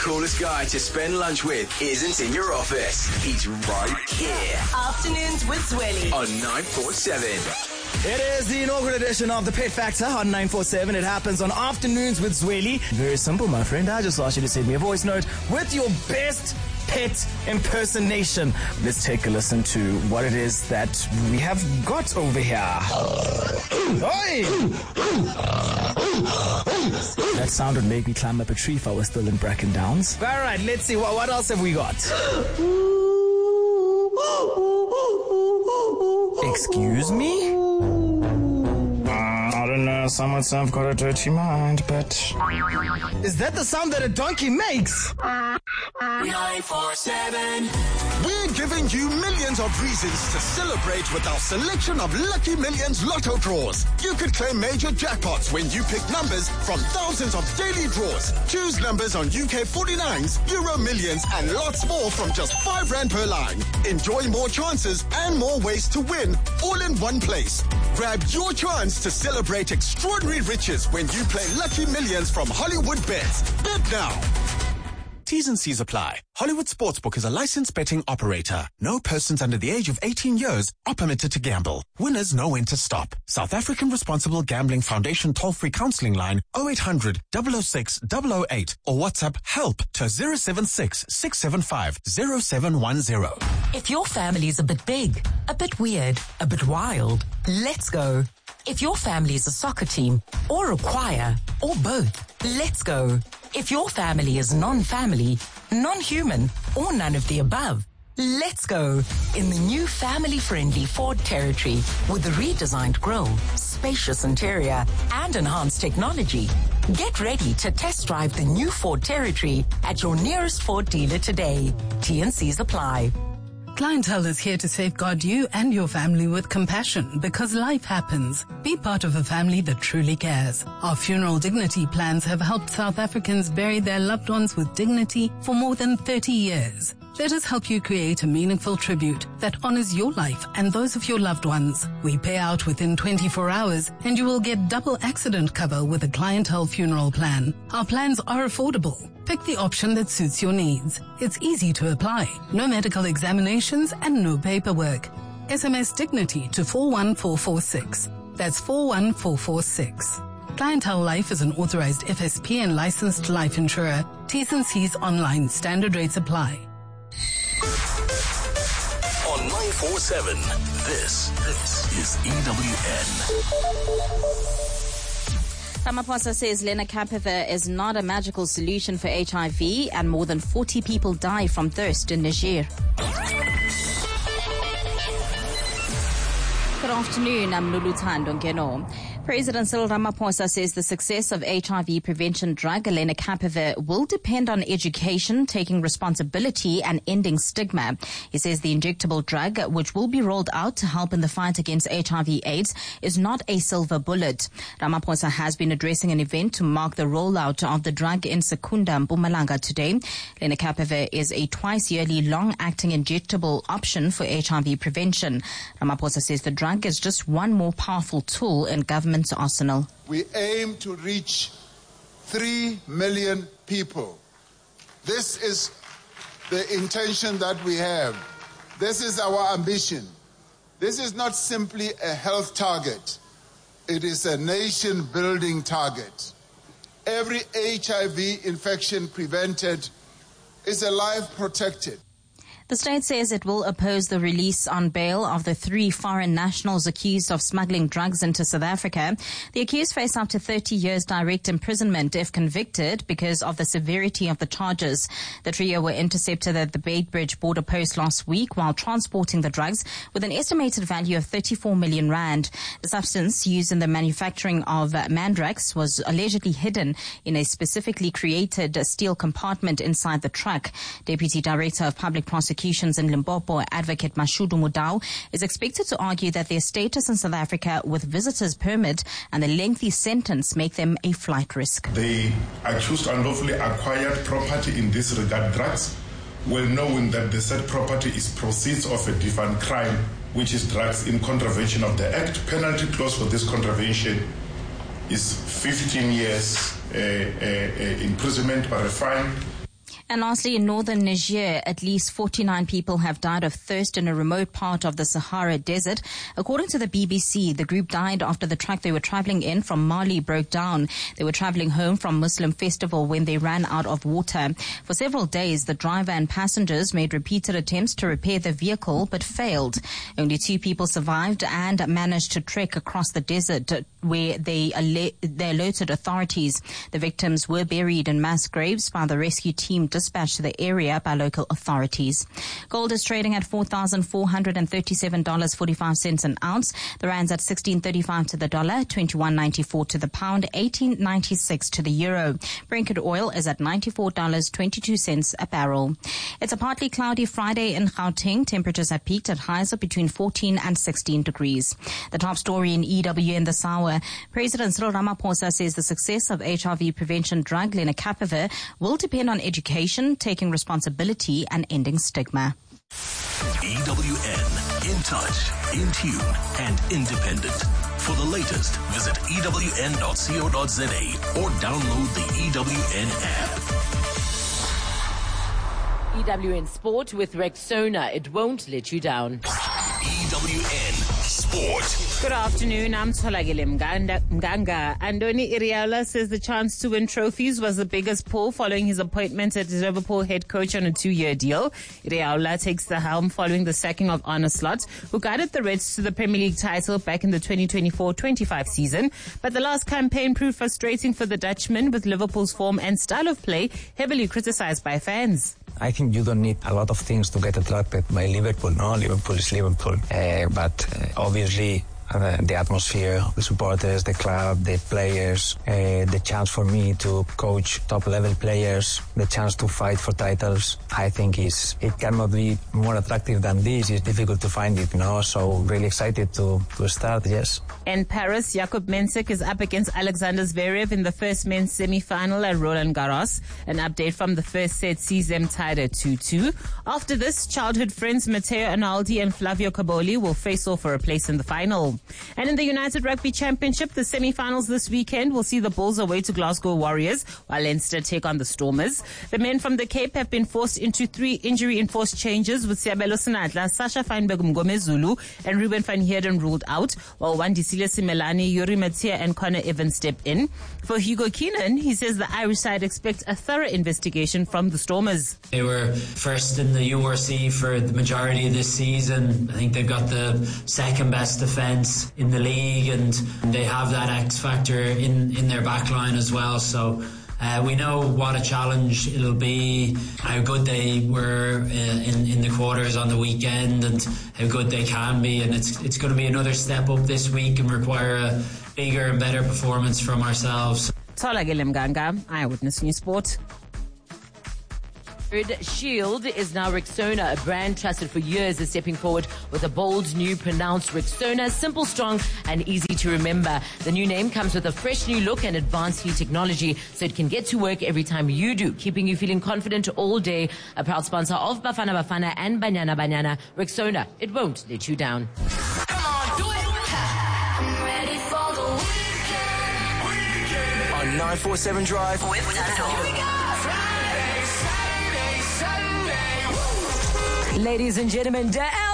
coolest guy to spend lunch with isn't in your office. He's right here. Afternoons with Zweli on 947. It is the inaugural edition of the Pet Factor on 947. It happens on Afternoons with Zweli. Very simple, my friend. I just asked you to send me a voice note with your best pet impersonation. Let's take a listen to what it is that we have got over here. Oi! That sound would make me climb up a tree if I was still in Bracken Downs. All right, let's see. What else have we got? Excuse me? I don't know. Some would say I've got a dirty mind, but... Is that the sound that a donkey makes? 947. We're giving you millions of reasons to celebrate with our selection of Lucky Millions Lotto draws. You could claim major jackpots when you pick numbers from thousands of daily draws. Choose numbers on UK 49s, Euro Millions, and lots more from just R5 per line. Enjoy more chances and more ways to win, all in one place. Grab your chance to celebrate extraordinary riches when you play Lucky Millions from Hollywood Bets. Bet now. T's and C's apply. Hollywood Sportsbook is a licensed betting operator. No persons under the age of 18 years are permitted to gamble. Winners know when to stop. South African Responsible Gambling Foundation toll-free counseling line 0800 006 008 or WhatsApp help to 076 675 0710. If your family's a bit big, a bit weird, a bit wild, let's go. If your family's a soccer team, or a choir, or both, let's go. If your family is non-family, non-human, or none of the above, let's go in the new family-friendly Ford Territory with a redesigned grille, spacious interior, and enhanced technology. Get ready to test drive the new Ford Territory at your nearest Ford dealer today. T&Cs apply. Clientele is here to safeguard you and your family with compassion because life happens. Be part of a family that truly cares. Our funeral dignity plans have helped South Africans bury their loved ones with dignity for more than 30 years. Let us help you create a meaningful tribute that honors your life and those of your loved ones. We pay out within 24 hours and you will get double accident cover with a clientele funeral plan. Our plans are affordable. Pick the option that suits your needs. It's easy to apply. No medical examinations and no paperwork. SMS Dignity to 41446. That's 41446. Clientele Life is an authorized FSP and licensed life insurer. T's and C's online. Standard rates apply. On 947, this is EWN. Ramaphosa says lenacapavir is not a magical solution for HIV and more than 40 people die from thirst in Niger. Good afternoon, I'm Luluthando Ngeno. President Cyril Ramaphosa says the success of HIV prevention drug lenacapavir will depend on education, taking responsibility and ending stigma. He says the injectable drug, which will be rolled out to help in the fight against HIV/AIDS, is not a silver bullet. Ramaphosa has been addressing an event to mark the rollout of the drug in Secunda, Mpumalanga today. Lenacapavir is a twice-yearly long-acting injectable option for HIV prevention. Ramaphosa says the drug is just one more powerful tool in government's arsenal. We aim to reach 3 million people. This is the intention that we have. This is our ambition. This is not simply a health target. It is a nation-building target. Every HIV infection prevented is a life protected. The state says it will oppose the release on bail of the 3 foreign nationals accused of smuggling drugs into South Africa. The accused face up to 30 years direct imprisonment if convicted because of the severity of the charges. The trio were intercepted at the Beitbridge border post last week while transporting the drugs with an estimated value of 34 million rand. The substance used in the manufacturing of Mandrax was allegedly hidden in a specifically created steel compartment inside the truck. Deputy Director of Public Prosecutions in Limpopo, Advocate Mashudu Mudau, is expected to argue that their status in South Africa with visitor's permit and the lengthy sentence make them a flight risk. The accused unlawfully acquired property in this regard drugs, well knowing that the said property is proceeds of a different crime, which is drugs in contravention of the Act. Penalty clause for this contravention is 15 years imprisonment or a fine. And lastly, in northern Niger, at least 49 people have died of thirst in a remote part of the Sahara Desert. According to the BBC, the group died after the truck they were traveling in from Mali broke down. They were traveling home from Muslim festival when they ran out of water. For several days, the driver and passengers made repeated attempts to repair the vehicle but failed. Only 2 people survived and managed to trek across the desert where they alerted authorities. The victims were buried in mass graves by the rescue team dispatched to the area by local authorities. Gold is trading at $4,437.45 an ounce. The rand's at 16.35 to the dollar, 21.94 to the pound, 18.96 to the euro. Brent oil is at $94.22 a barrel. It's a partly cloudy Friday in Gauteng. Temperatures have peaked at highs of between 14 and 16 degrees. The top story in EWN this hour. President Cyril Ramaphosa says the success of HIV prevention drug lenacapavir will depend on education, taking responsibility and ending stigma. EWN, in touch, in tune, and independent. For the latest, visit ewn.co.za or download the EWN app. EWN Sport with Rexona. It won't let you down. EWN Sport. Good afternoon, I'm Tholagile Mganga. Andoni Iraola says the chance to win trophies was the biggest pull following his appointment as Liverpool head coach on a 2-year deal. Iraola takes the helm following the sacking of Arne Slot, who guided the Reds to the Premier League title back in the 2024-25 season. But the last campaign proved frustrating for the Dutchman, with Liverpool's form and style of play heavily criticised by fans. I think you don't need a lot of things to get attracted by Liverpool. No, Liverpool is Liverpool. But obviously, the atmosphere, the supporters, the club, the players, the chance for me to coach top-level players, the chance to fight for titles, I think it cannot be more attractive than this. It's difficult to find it, so really excited to start, yes. In Paris, Jakub Mensik is up against Alexander Zverev in the first men's semi-final at Roland Garros. An update from the first set sees them tied at 2-2. After this, childhood friends Matteo Analdi and Flavio Caboli will face off for a place in the final. And in the United Rugby Championship, the semi-finals this weekend will see the Bulls away to Glasgow Warriors, while Leinster take on the Stormers. The men from the Cape have been forced into 3 injury-enforced changes, with Siabelo Senatla, Sasha Feinberg Mgomezulu, and Ruben van Heerden ruled out, while Wandisile Simelane, Yuri Matia, and Connor Evans step in. For Hugo Keenan, he says the Irish side expects a thorough investigation from the Stormers. They were first in the URC for the majority of this season. I think they've got the second best defence in the league, and they have that X factor in their back line as well. So we know what a challenge it'll be, how good they were in the quarters on the weekend, and how good they can be. And it's going to be another step up this week and require a bigger and better performance from ourselves. Tholagile Mganga, Eyewitness News Sport. Shield is now Rexona, a brand trusted for years, is stepping forward with a bold new pronounced Rexona, simple, strong, and easy to remember. The new name comes with a fresh new look and advanced heat technology, so it can get to work every time you do, keeping you feeling confident all day. A proud sponsor of Bafana Bafana and Banyana Banyana, Rexona, it won't let you down. Come on, do it! I'm ready for the weekend. On 947 Drive with Tando. Here we go! Ladies and gentlemen,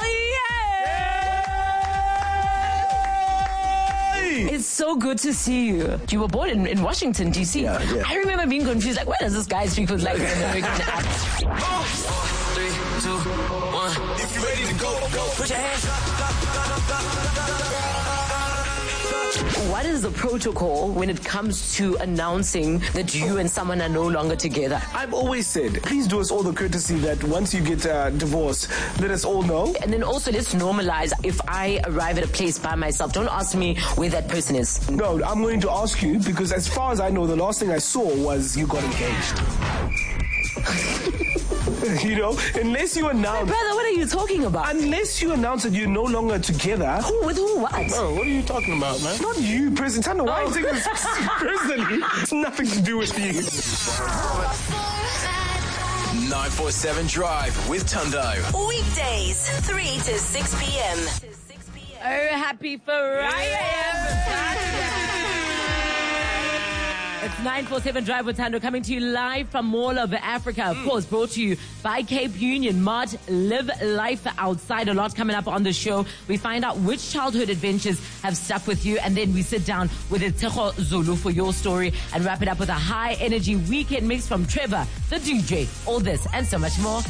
it's so good to see you. You were born in Washington, D.C. Yeah. I remember being confused, like, where does this guy speak with, like, an American accent? 3, 2, 1. If you're ready to go, put your hands up. What is the protocol when it comes to announcing that you and someone are no longer together? I've always said, please do us all the courtesy that once you get divorced, let us all know. And then also, let's normalize, if I arrive at a place by myself, don't ask me where that person is. No, I'm going to ask you, because as far as I know, the last thing I saw was you got engaged. Unless you announce... Brother, what are you talking about? Unless you announce that you're no longer together... Who? With who? What? Bro, what are you talking about, man? Not you, President. Tando, why are you taking this personally? It's nothing to do with you. 947 Drive with Tando. Weekdays, 3 to 6 p.m. Oh, happy Friday, everybody. It's 947 Drive with Tando coming to you live from Mall of Africa. Of course, brought to you by Cape Union. Mart, live life outside. A lot coming up on the show. We find out which childhood adventures have stuck with you, and then we sit down with Techo Zulu for your story and wrap it up with a high energy weekend mix from Trevor, the DJ. All this and so much more.